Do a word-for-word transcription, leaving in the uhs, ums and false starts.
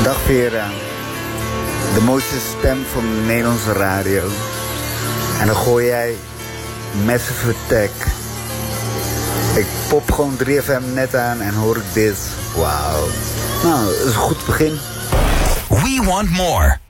Dag Vera. De mooiste stem van de Nederlandse radio. En dan gooi jij Massive Attack. Ik pop gewoon drie F M net aan en hoor ik dit. Wauw. Nou, dat is een goed begin. We want more.